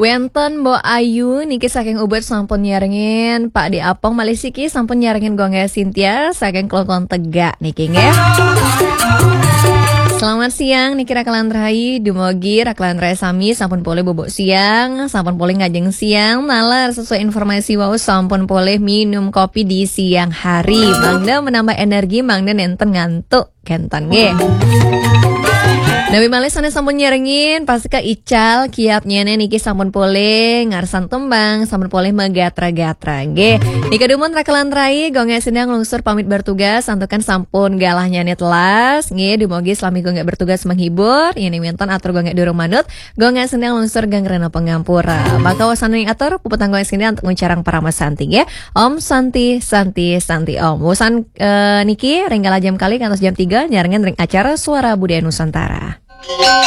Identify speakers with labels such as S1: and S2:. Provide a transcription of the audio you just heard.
S1: Wenten Mbok Ayu niki saking Ubud sampun nyarengin Pak Di Apong malih siki sampun nyarengin Gongga Sintia saking Klokon Tegak niki nggih. Selamat siang niki Rakalan Rai dumugi Rakalan Rai sami sampun boleh bobok siang, sampun boleh ngajeng siang, nalar sesuai informasi wau sampun boleh minum kopi di siang hari. Mangda menambah energi, mangda nenten ngantuk kentan nggih. Nabi malih sana sampun nyerengin pasca ical kiapnya niki sampun poleh ngarsan tembang sampun poleh megatra-gatra nggih. Nika dumun Rakalan Rai Gongga sedang lungsur pamit bertugas santukan sampun galahnya telas nggih dumugi selami Gongga bertugas menghibur ini wonten atur Gongga durung manut Gongga sedang lungsur gang rena pengampura. Maka wasana yang atur puputang Gongga sedang untuk mencarang para santi nggih. Om Santi Santi Santi Om. Wusan niki ringgala jam kali kantos jam 3 nyarengin ring acara Suara Budaya Nusantara.